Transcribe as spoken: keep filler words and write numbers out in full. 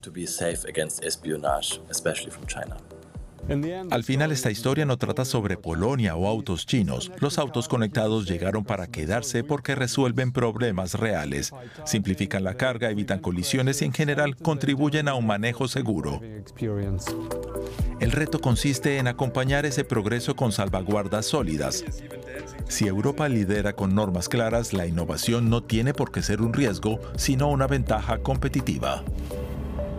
to be safe against espionage, especially from China. Al final, esta historia no trata sobre Polonia o autos chinos. Los autos conectados llegaron para quedarse porque resuelven problemas reales, simplifican la carga, evitan colisiones y en general contribuyen a un manejo seguro. El reto consiste en acompañar ese progreso con salvaguardas sólidas. Si Europa lidera con normas claras, la innovación no tiene por qué ser un riesgo, sino una ventaja competitiva.